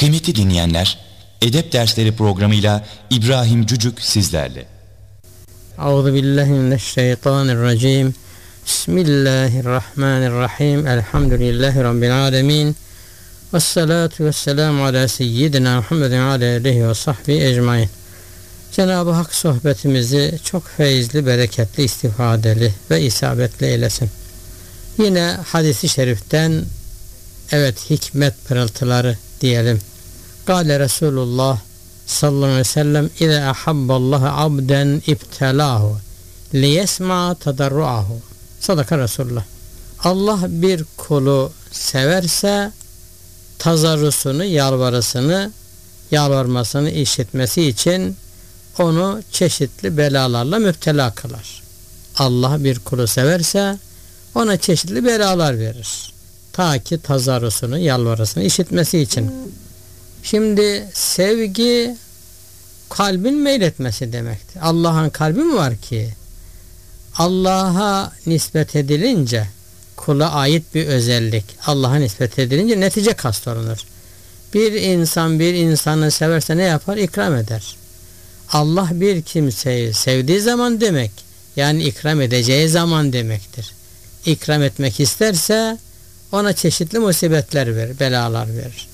Kıymetli dinleyenler, Edep Dersleri programıyla İbrahim Cücük sizlerle. Euzubillahimineşşeytanirracim. Bismillahirrahmanirrahim. Elhamdülillahi Rabbil alemin. Vessalatu vesselamu ala seyyidina Muhammedin ala aleyhi ve sahbihi ecmain. Cenab-ı Hak sohbetimizi çok feyizli, bereketli, istifadeli ve isabetli eylesin. Yine hadis-i şeriften hikmet pırıltıları diyelim. Kâle Resulullah sallallahu aleyhi ve sellem İzâ ahabballahu abden ibtelâhu liyesma tadarruahu. Sadaka Resulullah. Allah bir kulu severse tazarrusunu, yalvarmasını işitmesi için onu çeşitli belalarla müptela kılar. Allah bir kulu severse ona çeşitli belalar verir. Ta ki tazarrusunu, yalvarısını işitmesi için. Şimdi sevgi kalbin meyletmesi demektir. Allah'ın kalbi mi var ki? Allah'a nispet edilince kula ait bir özellik. Allah'a nispet edilince netice kastolunur. Bir insan bir insanı severse ne yapar? İkram eder. Allah bir kimseyi sevdiği zaman demek, yani ikram edeceği zaman demektir. İkram etmek isterse ona çeşitli musibetler verir, belalar verir.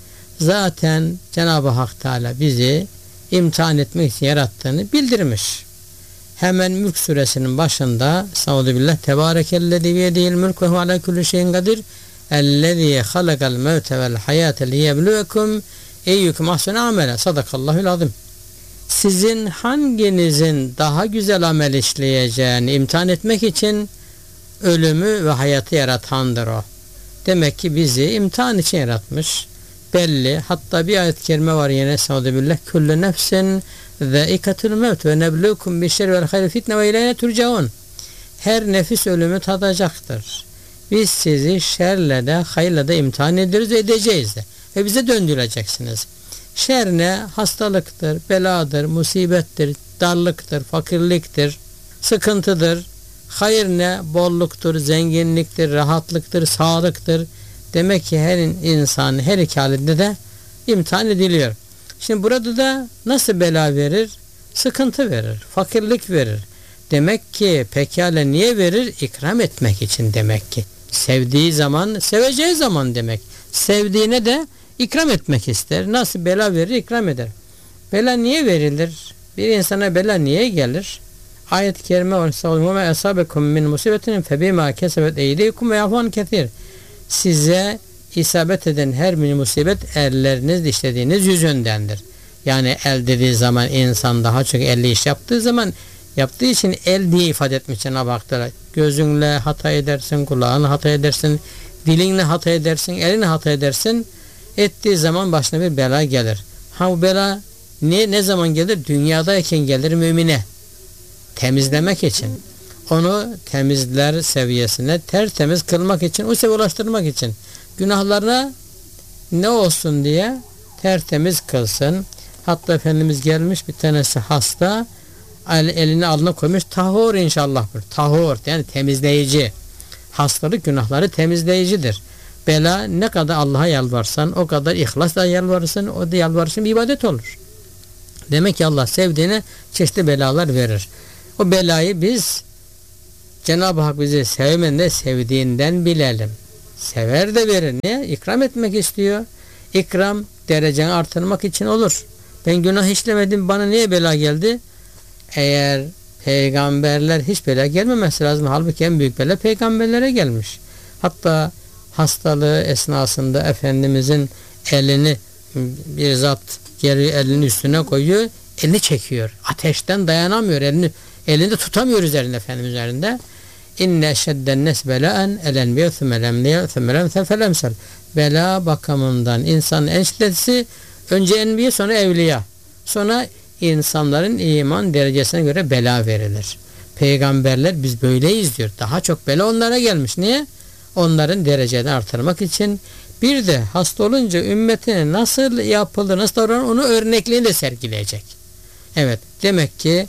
Zaten Cenab-ı Hak Teala bizi imtihan etmek için yarattığını bildirmiş. Hemen Mülk suresinin başında Estağfirullah Tebarekellezî biyedihil mülk ve huve alâ kulli şeyin kadir ellezî halakal mevte vel hayâte liyebluvekum eyyüküm ahsenu amele. Sadakallahul azim. Sizin hanginizin daha güzel amel işleyeceğini imtihan etmek için ölümü ve hayatı yaratandır o. Demek ki bizi imtihan için yaratmış. Belli. Hatta bir ayet-i kerime var yine Estağfirullah. Kullu nefsin zâikatul mevt ve neblukum bişşerri vel hayri fitne ve ileyne turcaun. Her nefis ölümü tadacaktır. Biz sizi şerle de hayırla da imtihan ederiz ve edeceğiz de. Ve bize döndürüleceksiniz. Şer ne? Hastalıktır, beladır, musibettir, darlıktır, fakirliktir, sıkıntıdır. Hayır ne? Bolluktur, zenginliktir, rahatlıktır, sağlıktır. Demek ki her insan her iki halinde de imtihan ediliyor. Şimdi burada da nasıl bela verir? Sıkıntı verir, fakirlik verir. Demek ki pekala niye verir? İkram etmek için demek ki. Sevdiği zaman, seveceği zaman demek. Sevdiğine de ikram etmek ister. Nasıl bela verir? İkram eder. Bela niye verilir? Bir insana bela niye gelir? Ayet-i kerime var. "Ve esabekum min musibetin febima kesebet eydeykum ve yafun kesir." Size isabet eden her bir musibet elleriniz işlediğiniz yüzündendir. Yani el dediği zaman insan daha çok elle iş yaptığı zaman yaptığı için el diye ifade etmiş Cenab-ı Hak. Gözünle hata edersin, kulağınla hata edersin, dilinle hata edersin, elinle hata edersin. Ettiği zaman başına bir bela gelir. Bu bela ne zaman gelir? Dünyadayken gelir mümine. Temizlemek için. Onu temizler seviyesine tertemiz kılmak için, o seviyeye ulaştırmak için. Günahlarına ne olsun diye tertemiz kılsın. Hatta Efendimiz gelmiş, bir tanesi hasta, elini alnına koymuş, tahur inşallah. Tahur yani temizleyici. Hastalık günahları temizleyicidir. Bela ne kadar Allah'a yalvarsan, o kadar ihlasla yalvarırsın, o da yalvarışın bir ibadet olur. Demek ki Allah sevdiğine çeşitli belalar verir. O belayı biz Cenab-ı Hak bizi sevmende sevdiğinden bilelim. Sever de verir. Niye? İkram etmek istiyor. İkram dereceni artırmak için olur. Ben günah işlemedim, bana niye bela geldi? Eğer peygamberler hiç bela gelmemesi lazım. Halbuki en büyük bela peygamberlere gelmiş. Hatta hastalığı esnasında Efendimizin elini bir zat geri elini üstüne koyuyor, elini çekiyor. Ateşten dayanamıyor, elinde tutamıyor üzerinde Efendimiz üzerinde. İnne şedden nes belaen elenbiye thumelemniye thumelemsel. Bela bakımından insanın en şiddetlisi önce enbiye, sonra evliya. Sonra insanların iman derecesine göre bela verilir. Peygamberler biz böyleyiz diyor. Daha çok bela onlara gelmiş. Niye? Onların derecelerini artırmak için. Bir de hasta olunca ümmetine nasıl yapılır, nasıl davranır, onu örnekliğini de sergileyecek. Evet, demek ki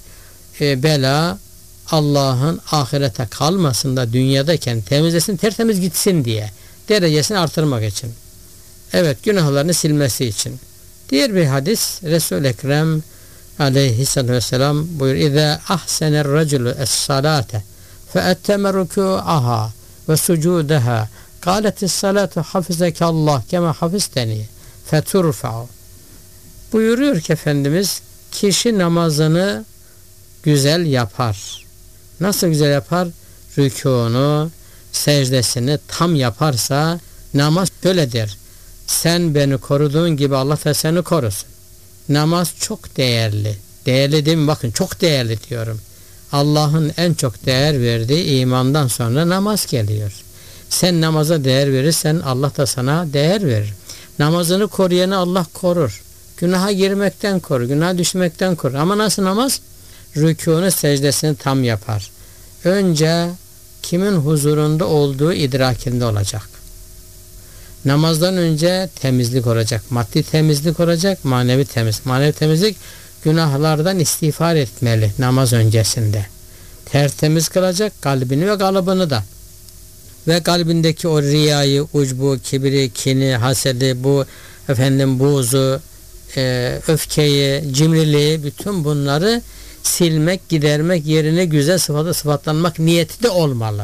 bela Allah'ın ahirete kalmasın da dünyadayken temizlesin, tertemiz gitsin diye, derecesini artırmak için. Evet, günahlarını silmesi için. Diğer bir hadis Resul-i Ekrem aleyhissalatü vesselam buyuruyor: İzâ ahsener raculu es-salâte fe etteme rükû'aha ve sucûdeha kâletis salâtu hafizekallah kema hafizteni feturfa'u. Buyuruyor ki Efendimiz, kişi namazını güzel yapar. Nasıl güzel yapar? Rükûnu, secdesini tam yaparsa namaz şöyledir: sen beni koruduğun gibi Allah da seni korusun. Namaz çok değerli. Değerli değil mi? Bakın, çok değerli diyorum. Allah'ın en çok değer verdiği imandan sonra namaz geliyor. Sen namaza değer verirsen Allah da sana değer verir. Namazını koruyanı Allah korur. Günaha girmekten korur, günaha düşmekten korur. Ama nasıl namaz? Rükûnu, secdesini tam yapar. Önce kimin huzurunda olduğu idrakinde olacak. Namazdan önce temizlik olacak. Maddi temizlik olacak, manevi temizlik. Manevi temizlik, günahlardan istiğfar etmeli namaz öncesinde. Tertemiz kılacak kalbini ve kalıbını da. Ve kalbindeki o riyayı, ucbu, kibri, kini, hasedi, buğzu, öfkeyi, cimriliği, bütün bunları silmek, gidermek, yerine güzel sıfatlanmak niyeti de olmalı.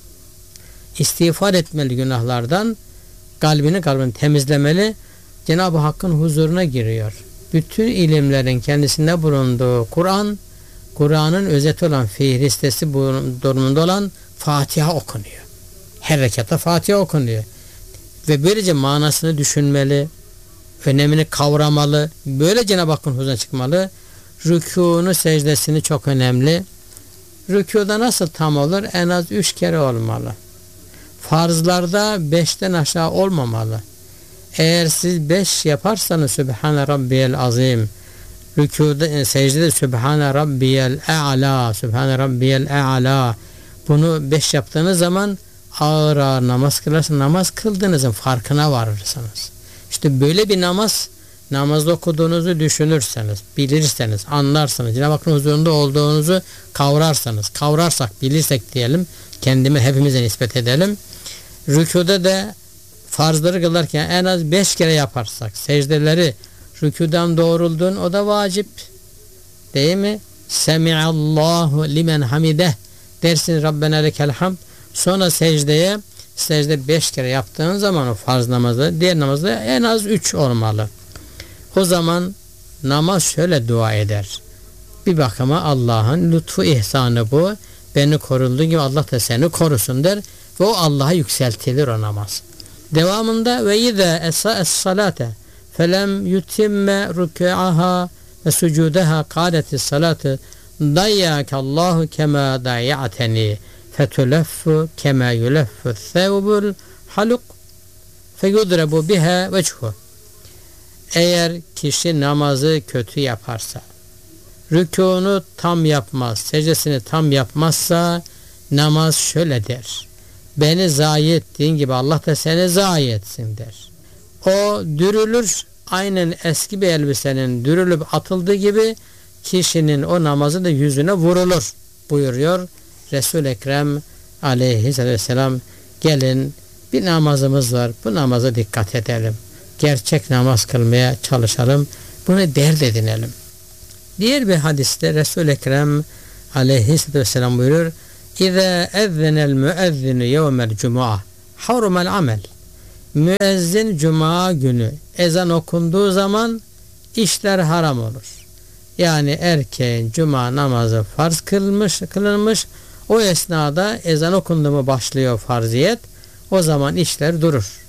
İstiğfar etmeli günahlardan, kalbini temizlemeli. Cenab-ı Hakk'ın huzuruna giriyor. Bütün ilimlerin kendisinde bulunduğu Kur'an'ın özeti olan, fihristesi durumunda olan Fatiha okunuyor. Her rekatta Fatiha okunuyor. Ve böylece manasını düşünmeli, önemini kavramalı. Böyle Cenab-ı Hakk'ın huzuruna çıkmalı. Rükûnu, secdesini çok önemli. Rükûda nasıl tam olur? En az 3 kere olmalı. Farzlarda 5'ten aşağı olmamalı. Eğer siz 5 yaparsanız Sübhane Rabbiyel Azim, rükûda, secdede Sübhane Rabbiyel E'ala, Sübhane Rabbiyel E'ala, bunu 5 yaptığınız zaman ağır ağır namaz kılarsınız. Namaz kıldığınızın farkına varırsınız. İşte böyle bir namazda okuduğunuzu düşünürseniz, bilirseniz, anlarsınız, Cenab-ı Hakk'ın huzurunda olduğunuzu kavrarsak, bilirsek diyelim, hepimize nispet edelim. Rükûda da farzları kılarken en az 5 kere yaparsak, secdeleri rükûdan doğruldun, o da vacip. Değil mi? Semi'allahu limen hamideh dersin, Rabbena lekel hamd. Sonra secde 5 kere yaptığın zaman o farz namazda, diğer namazda en az 3 olmalı. O zaman namaz şöyle dua eder: bir bakıma Allah'ın lütfu ihsanı bu. Beni korunduğu gibi Allah da seni korusun der ve o Allah'a yükseltilir o namaz. Devamında ve izâ es-salâte felem yutimme rükû'aha ve sucûdeha kâletis salâtu dayyâkallahu kemâ dayya'teni fetuleffu kemâ yuleffu thevbul haluk feyudrebu biha vechuhu. Eğer kişi namazı kötü yaparsa, rükûnu tam yapmaz, secdesini tam yapmazsa namaz şöyle der: beni zayi ettiğin gibi Allah da seni zayi etsin der. O dürülür, aynen eski bir elbisenin dürülüp atıldığı gibi kişinin o namazı da yüzüne vurulur buyuruyor Resul-i Ekrem aleyhisselatü vesselam. Gelin, bir namazımız var, bu namaza dikkat edelim. Gerçek namaz kılmaya çalışalım. Bunu dert edinelim. Diğer bir hadiste Resul-i Ekrem aleyhisselatü vesselam buyurur: İzâ ezzenel müezzinu yevmel cum'a harumel amel. Müezzin cuma günü ezan okunduğu zaman işler haram olur. Yani erkeğin cuma namazı farz kılınmış. O esnada ezan okundu mu başlıyor farziyet. O zaman işler durur.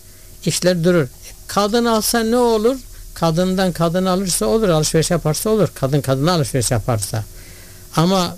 Kadın alsa ne olur? Kadından kadın alırsa olur, alışveriş yaparsa olur. Kadın kadına alışveriş yaparsa. Ama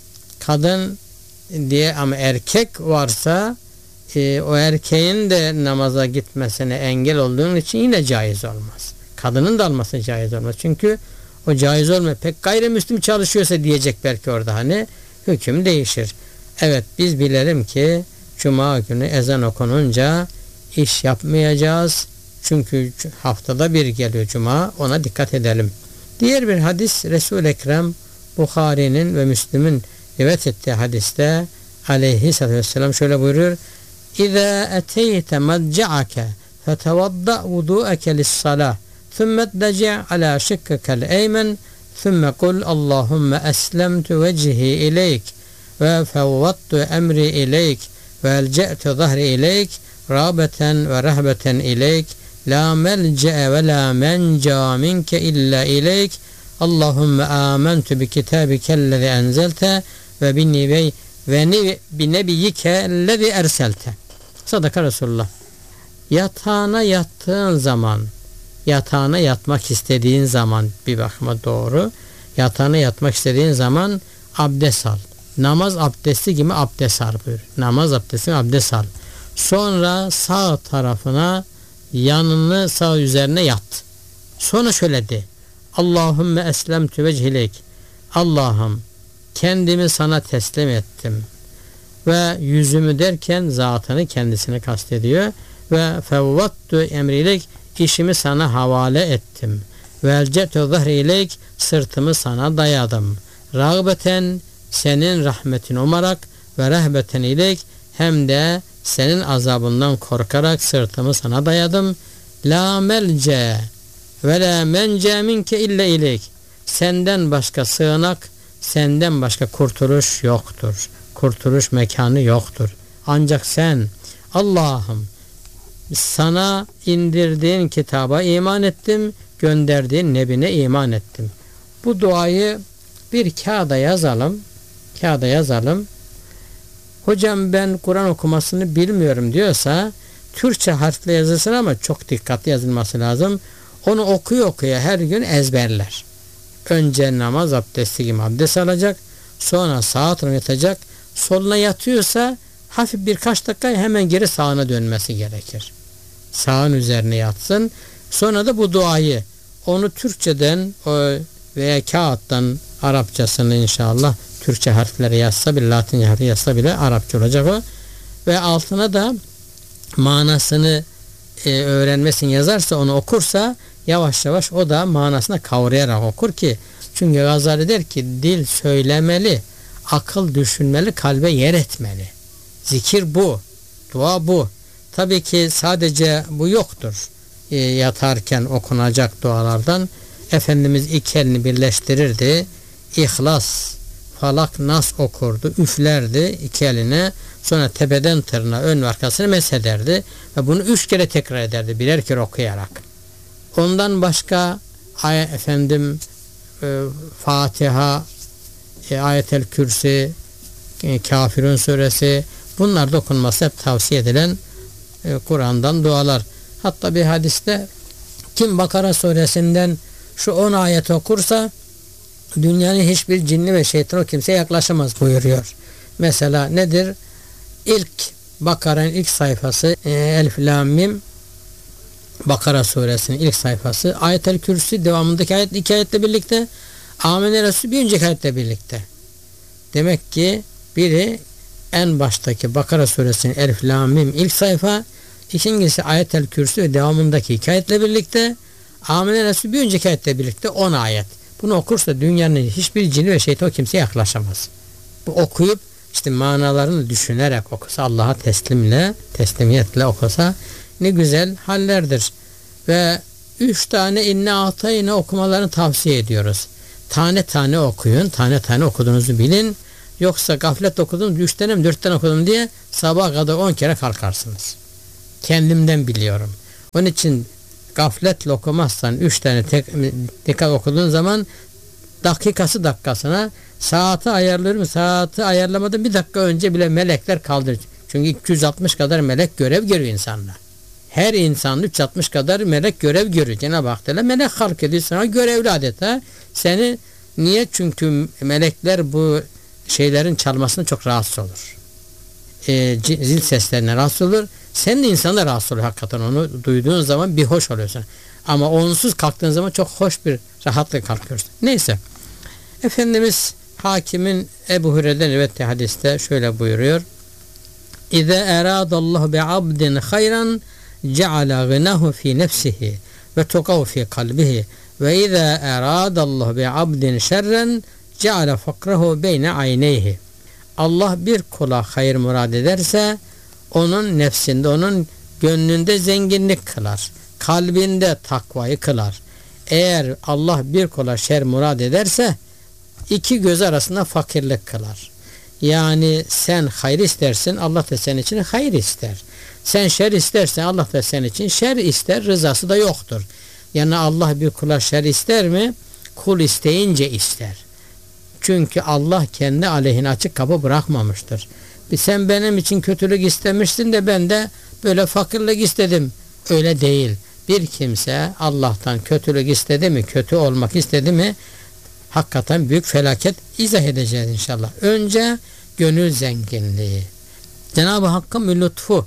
erkek varsa o erkeğin de namaza gitmesine engel olduğun için yine caiz olmaz. Kadının da alması caiz olmaz. Çünkü o caiz olmuyor. Pek gayrimüslim çalışıyorsa diyecek belki orada, hüküm değişir. Evet, biz bilelim ki cuma günü ezan okununca iş yapmayacağız. Çünkü haftada bir geliyor cuma, ona dikkat edelim. Diğer bir hadis Resul-i Ekrem Bukhari'nin ve Müslim'in rivayet ettiği hadiste aleyhisselatü vesselam şöyle buyuruyor: İzâ eteyte madca'ake fetevadda vudu'eke lissalah ثُمَّ اتَّجِعْ عَلَى شِقِّكَ الْاَيْمَنِ ثُمَّ قُلْ اللّٰهُمَّ أَسْلَمْتُ وَجْهِي إِلَيْكَ وَفَوَّضْتُ أَمْرِي إِلَيْكَ وَأَلْجَأْتُ ظَهْرِي إِلَيْكَ رَغْبَةً وَرَهْبَةً إِلَيْكَ لَا مَلْجَأَ وَلَا مَنْجَى مِنْكَ إِلَّا إِلَيْكَ اللّٰهُمَّ آمَنْتُ بِكِتَابِكَ الَّذِي أَنْزَلْتَ وَبِنَبِيِّكَ الَّذِي أَرْسَلْتَ. Sadaka Resulullah. Yatağına yattığın zaman, yatağına yatmak istediğin zaman, bir bakıma doğru, yatağına yatmak istediğin zaman abdest al. Namaz abdesti gibi abdest al buyur. Namaz abdesti gibi abdest al. Sonra sağ tarafına, yanını sağ üzerine yat. Sonra şöyle de: Allahümme eslemtü vechileyk. Allah'ım, kendimi sana teslim ettim. Ve yüzümü derken zatını, kendisini kastediyor. Ve fevvattu emrileyk, işimi sana havale ettim. Ve elcetu zahrileyk, sırtımı sana dayadım. Rağbeten, senin rahmetin umarak, ve rehbeten ileyk, hem de senin azabından korkarak sırtımı sana dayadım. La melce ve la mence minke illa ileyk. Senden başka sığınak, senden başka kurtuluş yoktur. Kurtuluş mekanı yoktur. Ancak sen, Allah'ım, sana indirdiğin kitaba iman ettim, gönderdiğin nebine iman ettim. Bu duayı bir kağıda yazalım. Kağıda yazalım. Hocam ben Kur'an okumasını bilmiyorum diyorsa, Türkçe harfle yazılsın ama çok dikkatli yazılması lazım. Onu okuya her gün ezberler. Önce namaz abdesti gibi abdest alacak. Sonra sağa tarafına yatacak. Soluna yatıyorsa hafif birkaç dakika hemen geri sağına dönmesi gerekir. Sağın üzerine yatsın. Sonra da bu duayı, onu Türkçeden veya kağıttan Arapçasını inşallah Türkçe harfleri yazsa bile, Latince harfleri yazsa bile Arapça olacak o. Ve altına da manasını öğrenmesini yazarsa, onu okursa yavaş yavaş o da manasına kavrayarak okur ki, çünkü Gazali der ki dil söylemeli, akıl düşünmeli, kalbe yer etmeli. Zikir bu, dua bu. Tabii ki sadece bu yoktur. Yatarken okunacak dualardan Efendimiz iki elini birleştirirdi. İhlas, Falak, Nas okurdu, üflerdi iki eline, sonra tepeden tırnağa ön ve arkasını meshederdi ve bunu 3 kere tekrar ederdi, birer kere okuyarak. Ondan başka Fatiha, Ayet-el Kürsi, Kafirun suresi, bunlar da okunması hep tavsiye edilen Kur'an'dan dualar. Hatta bir hadiste kim Bakara suresinden şu 10 ayet okursa dünyanın hiçbir cinni ve şeytan o kimseye yaklaşamaz buyuruyor. Mesela nedir? Bakara'nın ilk sayfası Elif Lam Mim, Bakara suresinin ilk sayfası, Ayet-el Kürsi devamındaki ayet 2 ayetle birlikte, Amene Resul bir önceki ayetle birlikte. Demek ki biri en baştaki Bakara suresinin Elif Lam Mim ilk sayfa, ikincisi Ayet-el Kürsi ve devamındaki 2 ayetle birlikte, Amene Resul bir önceki ayetle birlikte 10 ayet. Bunu okursa dünyanın hiçbir cini ve şeytan o kimseye yaklaşamaz. Bu okuyup işte manalarını düşünerek okusa, Allah'a teslimiyetle okusa ne güzel hallerdir. Ve 3 tane inne atayne okumalarını tavsiye ediyoruz. Tane tane okuyun, tane tane okuduğunuzu bilin. Yoksa gaflet okudum, 3 tane mi 4 tane okudum diye sabaha kadar 10 kere kalkarsınız. Kendimden biliyorum. Onun için gafletle okumazsan 3 tane dikkat okuduğun zaman dakikasına saati ayarlıyorum. Saati ayarlamadan 1 dakika önce bile melekler kaldırır. Çünkü 260 kadar melek görev görüyor insanlar. Her insan 360 kadar melek görev görüyor. Cenab-ı Hak Teala melek halk ediyor sana, görevli adeta. Seni niye? Çünkü melekler bu şeylerin çalmasına çok rahatsız olur. Zil seslerine rahatsız olur. Sen de insana rahatsız olur hakikaten, onu duyduğun zaman bir hoş oluyorsun. Ama onsuz kalktığın zaman çok hoş bir rahatlık kalkıyorsun. Neyse. Efendimiz Hakim'in Ebu Hureyre'den rivayet hadiste şöyle buyuruyor. İza eradallahu bi'abdin hayran ceala gınahu fi nefsihi ve tukav fi kalbihi ve iza eradallahu bi'abdin şerren ceala fakrahu beyne ayneyhi. Allah bir kula hayır murad ederse onun nefsinde, onun gönlünde zenginlik kılar. Kalbinde takvayı kılar. Eğer Allah bir kula şer murad ederse iki göz arasında fakirlik kılar. Yani sen hayır istersin, Allah da senin için hayır ister. Sen şer istersen Allah da senin için şer ister, rızası da yoktur. Yani Allah bir kula şer ister mi? Kul isteyince ister. Çünkü Allah kendi aleyhine açık kapı bırakmamıştır. Sen benim için kötülük istemişsin de ben de böyle fakirlik istedim. Öyle değil. Bir kimse Allah'tan kötülük istedi mi, kötü olmak istedi mi, hakikaten büyük felaket izah edeceğiz inşallah. Önce gönül zenginliği. Cenab-ı Hakk'ın lütfu.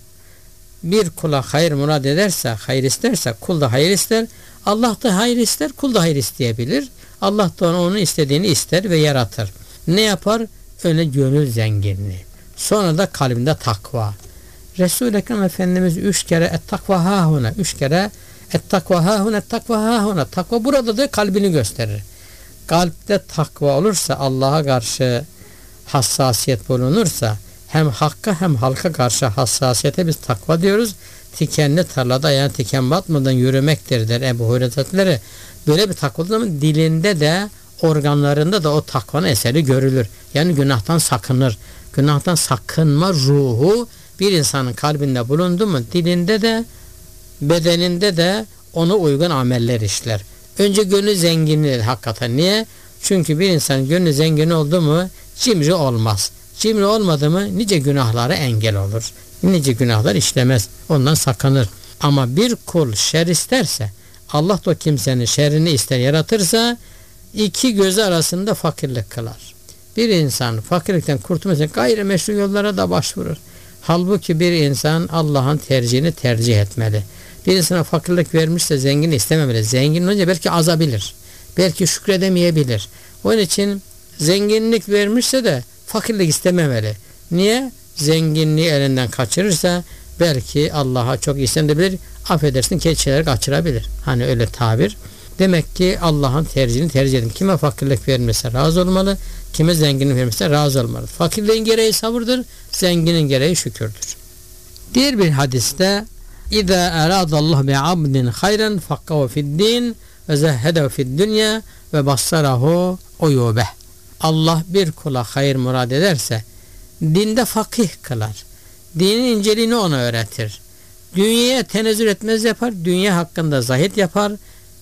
Bir kula hayır murad ederse, hayır isterse, kul da hayır ister. Allah da hayır ister, kul da hayır isteyebilir. Allah da onun istediğini ister ve yaratır. Ne yapar? Öyle gönül zenginliği. Sonra da kalbinde takva. Resul-i Ekrem Efendimiz 3 kere et-takva hahuna, 3 kere et-takva hahuna, et-takva hahuna. Takva burada da kalbini gösterir. Kalpte takva olursa, Allah'a karşı hassasiyet bulunursa, hem hakka hem halka karşı hassasiyete biz takva diyoruz. Tikenli tarlada yani tiken batmadan yürümektir der Ebu Hureyre Hazretleri. Böyle bir takva zaman dilinde de organlarında da o takvanın eseri görülür. Yani günahtan sakınır. Günahtan sakınma ruhu bir insanın kalbinde bulundu mu dilinde de bedeninde de ona uygun ameller işler. Önce gönlü zenginliği hakikaten. Niye? Çünkü bir insan gönlü zengin oldu mu cimri olmaz. Cimri olmadı mı nice günahlara engel olur. Nice günahlar işlemez. Ondan sakınır. Ama bir kul şer isterse, Allah da o kimsenin şerrini ister yaratırsa iki gözü arasında fakirlik kılar. Bir insan fakirlikten kurtulmak için gayrimeşru yollara da başvurur. Halbuki bir insan Allah'ın tercihini tercih etmeli. Bir insana fakirlik vermişse zengin istememeli. Zengin olunca belki azabilir. Belki şükredemeyebilir. Onun için zenginlik vermişse de fakirlik istememeli. Niye? Zenginliği elinden kaçırırsa belki Allah'a çok istenebilir. Affedersin keçileri kaçırabilir. Hani öyle tabir. Demek ki Allah'ın tercihini tercih edin. Kime fakirlik vermişse razı olmalı. Kime zenginlik vermişse razı olmalı. Fakirliğin gereği sabırdır. Zenginin gereği şükürdür. Diğer bir hadiste İza eradallahu bi'abdin hayran fakkahu fi'd-din ve zehhedehu fi'd-dünya ve bassarahu uyubeh. Allah bir kula hayır murad ederse dinde fakih kılar. Dinin inceliğini ona öğretir. Dünyaya tenezzül etmez yapar. Dünya hakkında zahit yapar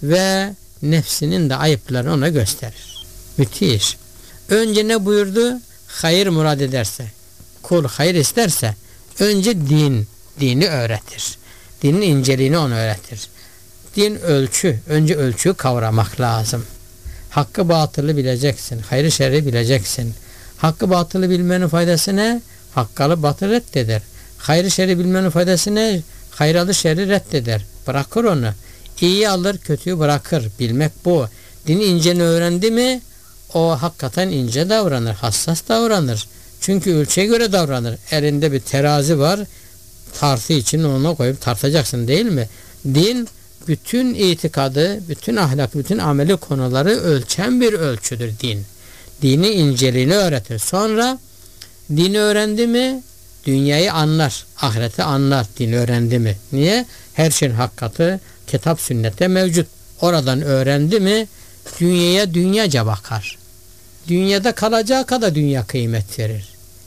ve nefsinin de ayıplarını ona gösterir. Müthiş. Önce ne buyurdu? Hayır murad ederse, kul hayır isterse önce dini öğretir. Dinin inceliğini ona öğretir. Din ölçü. Önce ölçüyü kavramak lazım. Hakkı batılı bileceksin. Hayrı şerri bileceksin. Hakkı batılı bilmenin faydası ne? Hakkalı batılı reddeder. Hayrı şerri bilmenin faydası ne? Hayralı şerri reddeder. Bırakır onu. İyiyi alır, kötüyü bırakır. Bilmek bu. Dini inceni öğrendi mi o hakikaten ince davranır. Hassas davranır. Çünkü ölçüye göre davranır. Elinde bir terazi var. Tartı için ona koyup tartacaksın değil mi? Din bütün itikadı, bütün ahlak, bütün ameli konuları ölçen bir ölçüdür din. Dini inceliğini öğretir. Sonra dini öğrendi mi dünyayı anlar, ahireti anlar dini öğrendi mi? Niye? Her şeyin hakikati kitap sünnette mevcut. Oradan öğrendi mi dünyaya dünyaca bakar. Dünyada kalacağı kadar dünya kıymet verir.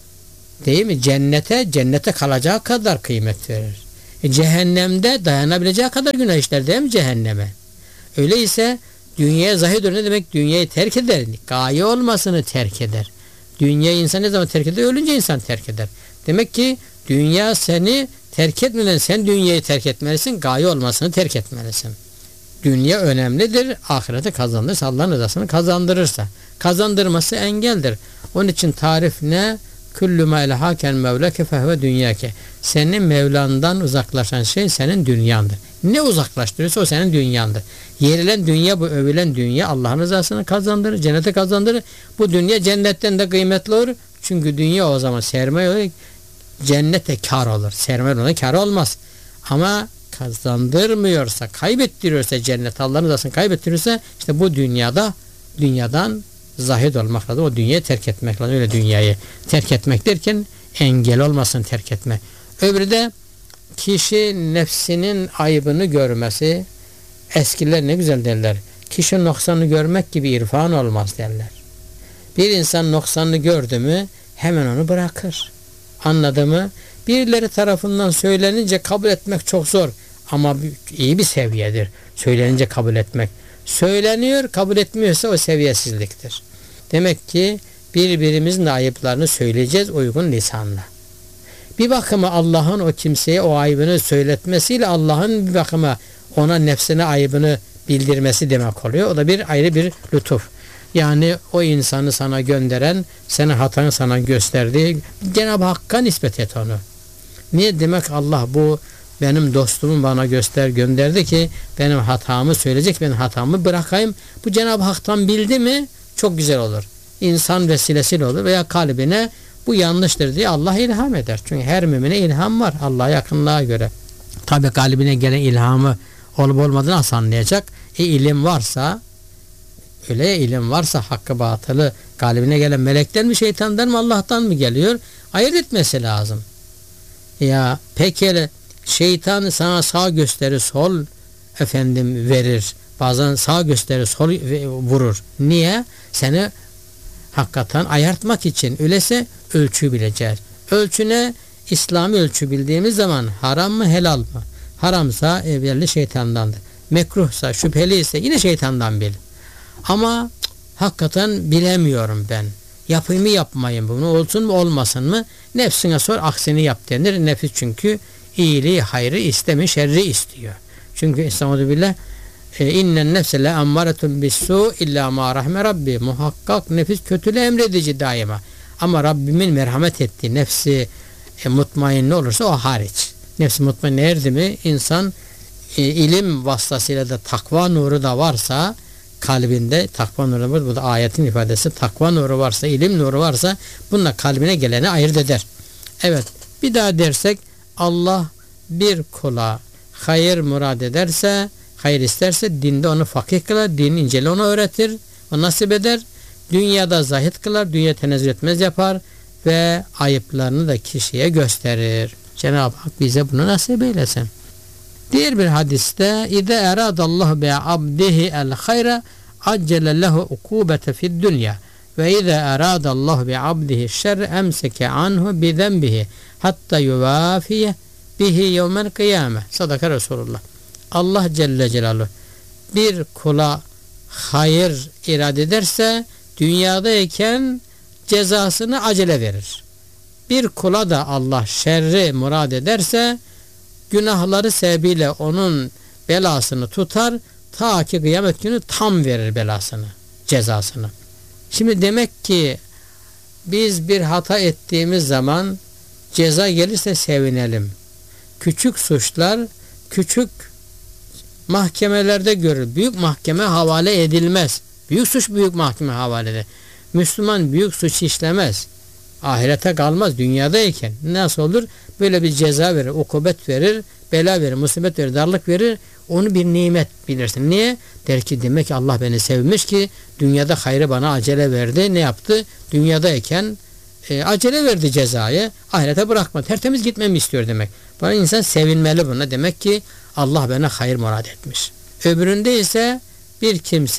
Değil mi? Cennete kalacağı kadar kıymet verir. Cehennemde dayanabileceği kadar günah işler değil mi cehenneme? Öyleyse dünyaya zahid ne demek? Dünyayı terk eder. Gaye olmasını terk eder. Dünyayı insan ne zaman terk eder? Ölünce insan terk eder. Demek ki dünya seni terk etmeden sen dünyayı terk etmelisin. Gaye olmasını terk etmelisin. Dünya önemlidir. Ahirete kazandırırsa, Allah'ın rızasını kazandırırsa. Kazandırması engeldir. Onun için tarif ne? Küllü ma elhâken mevleke fehve dünyake. Senin Mevlan'dan uzaklaşan şey senin dünyandır. Ne uzaklaştırıyorsa o senin dünyandır. Yerilen dünya, bu övülen dünya Allah'ın rızasını kazandırır, cennete kazandırır. Bu dünya cennetten de kıymetli olur. Çünkü dünya o zaman sermaye olur. Cennete kar olur. Sermaye ona kar olmaz. Ama kazandırmıyorsa, kaybettiriyorsa cennet, Allah'ın rızasını kaybettiriyorsa işte bu dünyadan zahid olmak lazım. O dünyayı terk etmek lazım. Öyle dünyayı terk etmek derken engel olmasın terk etme. Öbürü de kişi nefsinin ayıbını görmesi. Eskiler ne güzel derler. Kişi noksanını görmek gibi irfan olmaz derler. Bir insan noksanını gördü mü hemen onu bırakır. Anladı mı? Birileri tarafından söylenince kabul etmek çok zor. Ama iyi bir seviyedir. Söylenince kabul etmek. Söyleniyor, kabul etmiyorsa o seviyesizliktir. Demek ki birbirimizin de ayıplarını söyleyeceğiz uygun lisanla. Bir bakıma Allah'ın o kimseye o ayıbını söyletmesiyle Allah'ın bir bakıma ona nefsine ayıbını bildirmesi demek oluyor. O da bir ayrı bir lütuf. Yani o insanı sana gönderen, senin hatanı sana gösterdiği Cenab-ı Hakk'a nispet et onu. Niye? Demek Allah bu benim dostumun bana gönderdi ki benim hatamı söyleyecek, benim hatamı bırakayım. Bu Cenab-ı Hak'tan bildi mi çok güzel olur. İnsan vesilesiyle olur veya kalbine bu yanlıştır diye Allah ilham eder. Çünkü her mümine ilham var Allah'a yakınlığa göre. Tabi kalbine gelen ilhamı olup olmadığını nasıl anlayacak? İlim varsa, öyle ilim varsa hakkı batılı kalbine gelen melekten mi şeytandan mı Allah'tan mı geliyor? Ayırt etmesi lazım. Ya peki şeytan sana sağ gösterir sol verir. Bazen sağ gösterir sol vurur. Niye? Seni hakikaten ayartmak için. Öyleyse ölçü bileceğiz. Ölçü ne? İslami ölçü bildiğimiz zaman haram mı helal mı? Haramsa evvelli şeytandandır. Mekruhsa şüpheliyse yine şeytandan bil. Ama hakikaten bilemiyorum ben. Yapayım mı yapmayayım bunu olsun mu olmasın mı? Nefsine sor aksini yap denir. Nefis çünkü iyiliği hayrı istemiyor, şerri istiyor. Çünkü estağfirullah innen nefse le ammaretun bis-su illa ma rahme rabbi. Muhakkak nefis kötülüğü emredici daima. Ama Rabbimin merhamet ettiği nefsi mutmain olursa o hariç. Nefsi mutmain erdi mi insan ilim vasıtasıyla da takva nuru da varsa kalbinde takva nuru var. Bu da ayetin ifadesi. Takva nuru varsa, ilim nuru varsa bununla kalbine geleni ayırt eder. Evet. Bir daha dersek Allah bir kula hayır murad ederse, hayır isterse dinde onu fakih kılar, dinin inceliğini ona öğretir, o nasip eder. Dünyada zahid kılar, dünya tenezzül etmez yapar ve ayıplarını da kişiye gösterir. Cenab-ı Hak bize bunu nasip eylesin. Diğer bir hadiste İze eradallahu bi abdihi el hayra accele lehu ukubete fid dünya ve ize eradallahu bi abdihi şerre emseke anhu bi zenbihi hatta yuvafiye bihi yevmel kıyame. Sadaka Resulullah. Allah Celle Celaluhu bir kula hayır irade ederse dünyadayken cezasını acele verir. Bir kula da Allah şerri murad ederse günahları sebebiyle onun belasını tutar, ta ki kıyamet günü tam verir belasını, cezasını. Şimdi demek ki biz bir hata ettiğimiz zaman ceza gelirse sevinelim. Küçük suçlar küçük mahkemelerde görülür. Büyük mahkeme havale edilmez. Büyük suç büyük mahkeme havale edilir. Müslüman büyük suç işlemez. Ahirete kalmaz dünyadayken. Nasıl olur? Böyle bir ceza verir, ukubet verir, bela verir, musibet verir, darlık verir. Onu bir nimet bilirsin. Niye? Der ki demek ki Allah beni sevmiş ki dünyada hayrı bana acele verdi. Ne yaptı? Dünyadayken acele verdi cezayı. Ahirete bırakma. Tertemiz gitmemi istiyor demek. Bana insan sevinmeli buna. Demek ki Allah bana hayır murad etmiş. Öbüründe ise bir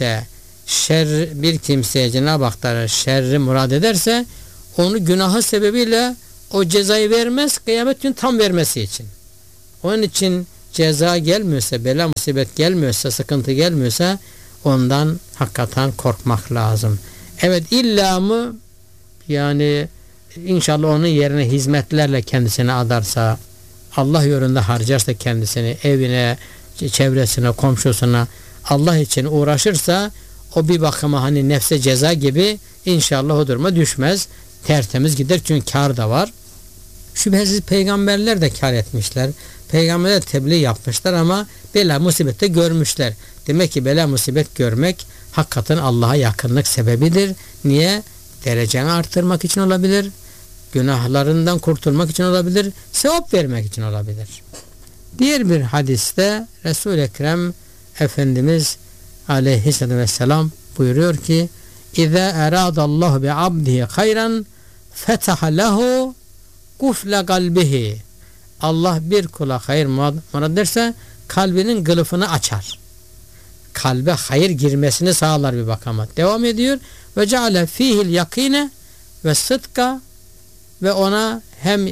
kimseye Cenab-ı Hak'tan şerri murad ederse onu günahı sebebiyle o cezayı vermez, kıyamet günü tam vermesi için. Onun için ceza gelmiyorsa, bela musibet gelmiyorsa, sıkıntı gelmiyorsa ondan hakikaten korkmak lazım. Evet, illa mı yani inşallah onun yerine hizmetlerle kendisini adarsa, Allah yolunda harcarsa kendisini, evine, çevresine, komşusuna Allah için uğraşırsa o bir bakıma hani nefse ceza gibi inşallah o duruma düşmez. Tertemiz gider çünkü kar da var. Şüphesiz peygamberler de kar etmişler. Peygamberler tebliğ yapmışlar ama bela musibette görmüşler. Demek ki bela musibet görmek hakikaten Allah'a yakınlık sebebidir. Niye? Dereceni artırmak için olabilir. Günahlarından kurtulmak için olabilir. Sevap vermek için olabilir. Diğer bir hadiste Resul-i Ekrem Efendimiz Aleyhisselatü Vesselam buyuruyor ki İze eradallahu bi abdihi hayran fetaha lehu kufle kalbihi. Allah bir kula hayır murad ederse kalbinin kılıfını açar. kalbe hayır girmesini sağlar bir bakama. Devam ediyor. Ve ceale fihil yakine ve sıdka, ve ona hem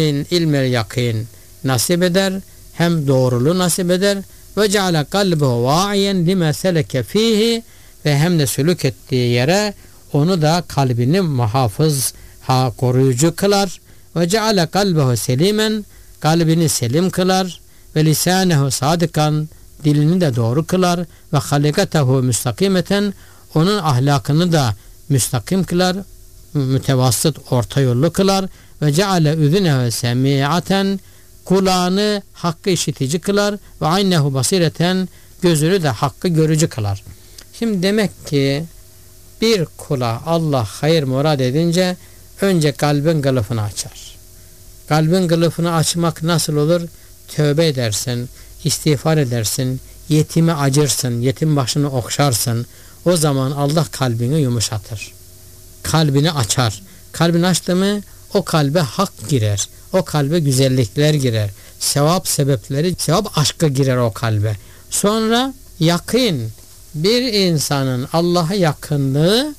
ilmel yakin nasip eder, hem doğruluğu nasip eder. Ve ceale kalbehu va'iyen lima seleke fihi, ve hem de sülük ettiği yere onu da kalbini muhafız, koruyucu kılar. Ve ceale kalbehu selimen, kalbini selim kılar. Ve lisanehu sadıkan, dilini de doğru kılar. Ve halikatehu müstakimeten, onun ahlakını da müstakim kılar, mütevassıt, orta yollu kılar. Ve ceale üzünehu semi'aten, kulağını hakkı işitici kılar. Ve aynehu basireten, gözünü de hakkı görücü kılar. Şimdi demek ki bir kula Allah hayır murad edince önce kalbin kılıfını açar. Kalbin kılıfını açmak nasıl olur? Tövbe edersin, istiğfar edersin, yetime acırsın, yetim başını okşarsın. O zaman Allah kalbini yumuşatır. Kalbini açar. Kalbini açtı mı o kalbe hak girer. O kalbe güzellikler girer. Sevap sebepleri, sevap aşkı girer o kalbe. Sonra yakın, bir insanın Allah'a yakınlığı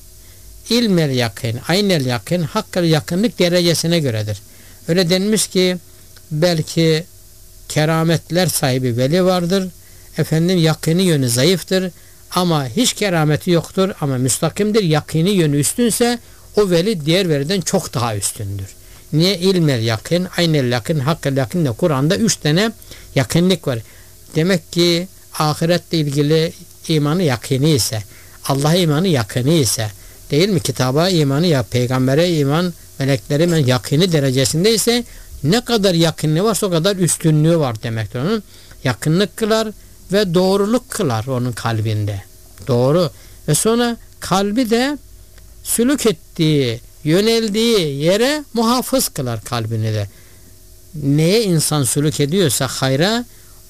ilmel yakın, aynel yakın, hakkı yakınlık derecesine göredir. Öyle denmiş ki belki kerametler sahibi veli vardır. Efendim yakini yönü zayıftır ama hiç kerameti yoktur ama müstakimdir. Yakini yönü üstünse o veli diğer veliden çok daha üstündür. Niye? İlmel yakın, aynel yakın, hakkı yakın de Kur'an'da 3 tane yakınlık var. Demek ki ahiretle ilgili imanı yakini ise, Allah'a imanı yakini ise, değil mi? Kitaba imanı ya, peygambere iman, meleklere yakini derecesindeyse ne kadar yakınlığı varsa o kadar üstünlüğü var demektir onun. Yakınlık kılar ve doğruluk kılar onun kalbinde. Doğru. Ve sonra kalbi de sülük ettiği, yöneldiği yere muhafız kılar kalbini de. Neye insan sülük ediyorsa hayra,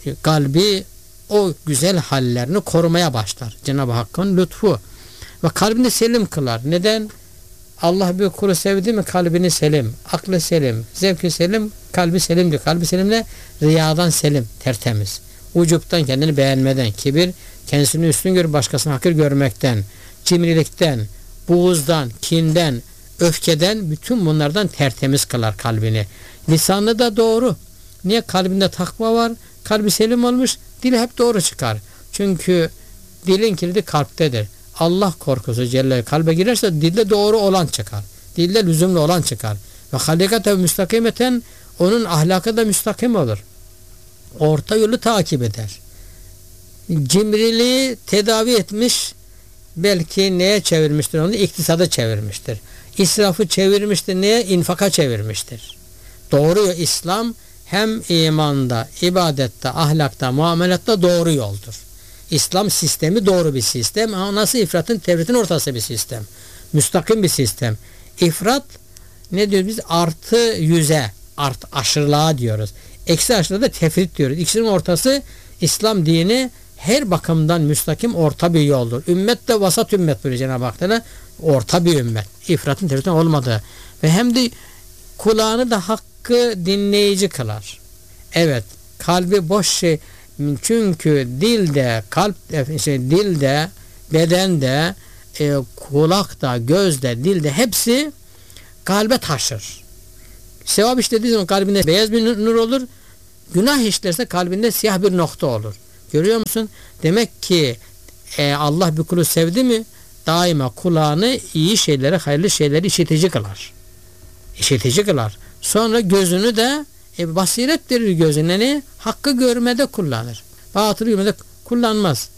kalbi o güzel hallerini korumaya başlar. Cenab-ı Hakk'ın lütfu. Ve kalbini selim kılar. Neden? Allah bir kulu sevdi mi kalbini selim, aklı selim, zevki selim, kalbi selimdir. Kalbi selimle riyadan selim, tertemiz. Ucuptan, kendini beğenmeden, kibir, kendisini üstün görüp başkasını hakir görmekten, cimrilikten, buğuzdan, kinden, öfkeden, bütün bunlardan tertemiz kılar kalbini. Lisanı da doğru. Niye? Kalbinde takva var, kalbi selim olmuş, dili hep doğru çıkar. Çünkü dilin kilidi kalptedir. Allah korkusu Celle kalbe girerse dilde doğru olan çıkar. Dilde lüzumlu olan çıkar. Ve halikate müstakimeten, onun ahlakı da müstakim olur. Orta yolu takip eder. Cimriliği tedavi etmiş, belki neye çevirmiştir onu? İktisada çevirmiştir. İsrafı çevirmiştir. Neye? İnfaka çevirmiştir. Doğru İslam hem imanda, ibadette, ahlakta, muamelatta doğru yoldur. İslam sistemi doğru bir sistem ama nasıl ifratın tevritin ortası bir sistem. Müstakim bir sistem. İfrat ne diyoruz biz? Artı yüze, aşırılığa diyoruz. Eksi aşırılığa da tefrit diyoruz. İkisinin ortası İslam dini her bakımdan müstakim orta bir yoldur. Ümmet de vasat ümmet böyle Cenab-ı Hak'ta orta bir ümmet. İfratın tevritin olmadığı ve hem de kulağını da hakkı dinleyici kılar. Evet, kalbi boş şey. Çünkü dilde, dilde, bedende, kulakta, gözde, dilde hepsi kalbe taşır. Sevap işlediği zaman kalbinde beyaz bir nur olur. Günah işlerse kalbinde siyah bir nokta olur. Görüyor musun? Demek ki Allah bir kulu sevdi mi daima kulağını iyi şeyleri, hayırlı şeyleri işitici kılar. İşitici kılar. Sonra gözünü de basiret verir gözüne, ne? Hakkı görmede kullanır. Batılı görmede kullanmaz.